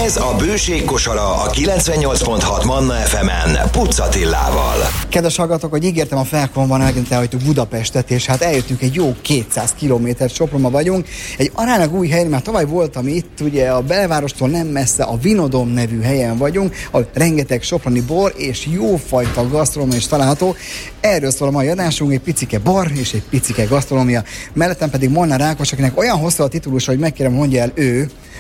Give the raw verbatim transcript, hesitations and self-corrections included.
Ez a Bőség kosara a kilencvennyolc pont hat Manna ef emen Pucz Attilával. Kedves hallgatók, hogy ígértem a Felkonban, megint elhagytuk Budapestet, és hát eljöttünk egy jó kétszáz kilométer Sopronban vagyunk. Egy aránylag új helyen, mert tavaly voltam itt, ugye a belvárostól nem messze, a Vinodom nevű helyen vagyunk, ahol rengeteg soproni bor és jófajta gasztronómia is található. Erről szól a mai adásunk, egy picike bar és egy picike gasztronómia. Mellettem pedig Molnár Ákos, akinek olyan hosszú a titulusa, hogy megkérem, mondja el ő,